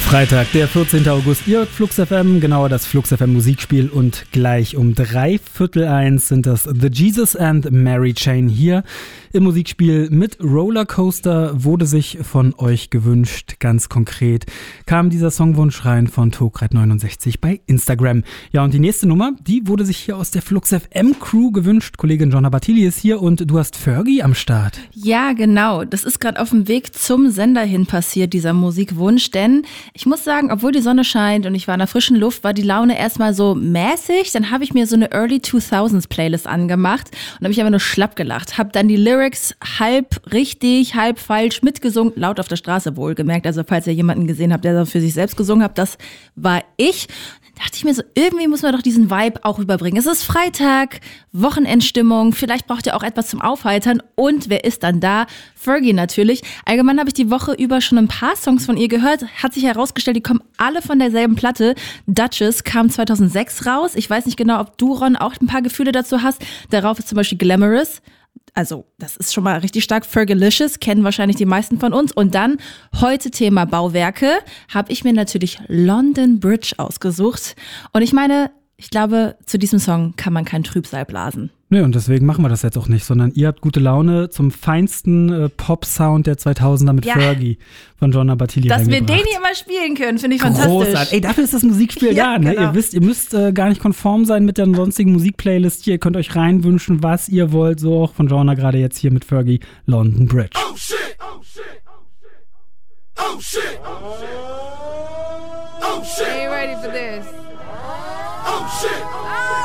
Freitag, der 14. August, ihr hört Flux FM, genauer das Flux FM Musikspiel und gleich um 1:03 sind das The Jesus and Mary Chain hier im Musikspiel mit Rollercoaster wurde sich von euch gewünscht. Ganz konkret kam dieser Songwunsch rein von Togreit69 bei Instagram. Ja, und die nächste Nummer, die wurde sich hier aus der Flux FM Crew gewünscht. Kollegin Jonna Bartili ist hier und du hast Fergie am Start. Ja, genau. Das ist gerade auf dem Weg zum Sender hin passiert, dieser Musikwunsch, denn ich muss sagen, obwohl die Sonne scheint und ich war in der frischen Luft, war die Laune erstmal so mäßig. Dann habe ich mir so eine Early 2000s Playlist angemacht und habe mich einfach nur schlapp gelacht. Habe dann die Lyrics halb richtig, halb falsch mitgesungen, laut auf der Straße wohlgemerkt. Also falls ihr jemanden gesehen habt, der da für sich selbst gesungen hat, das war ich. Dann dachte ich mir so, irgendwie muss man doch diesen Vibe auch überbringen. Es ist Freitag, Wochenendstimmung, vielleicht braucht ihr auch etwas zum Aufheitern. Und wer ist dann da? Fergie natürlich. Allgemein habe ich die Woche über schon ein paar Songs von ihr gehört. Hat sich herausgestellt, die kommen alle von derselben Platte. Duchess kam 2006 raus. Ich weiß nicht genau, ob du, Ron, auch ein paar Gefühle dazu hast. Darauf ist zum Beispiel Glamorous. Also das ist schon mal richtig stark. Fergalicious kennen wahrscheinlich die meisten von uns. Und dann heute Thema Bauwerke habe ich mir natürlich London Bridge ausgesucht. Und ich meine, ich glaube, zu diesem Song kann man kein Trübsal blasen. Nö, und deswegen machen wir das jetzt auch nicht, sondern ihr habt gute Laune zum feinsten Pop-Sound der 2000er mit Fergie von Jonna Bartili dass wir reingebracht. den hier mal spielen können, finde ich fantastisch. Großartig. Ey, dafür ist das Musikspiel da, ne? Genau. Ihr müsst gar nicht konform sein mit der sonstigen Musikplaylist hier. Ihr könnt euch reinwünschen, was ihr wollt. So auch von Jonna gerade jetzt hier mit Fergie, London Bridge. Oh shit, oh shit, oh shit, oh shit, oh shit. Are you ready for this? Oh shit.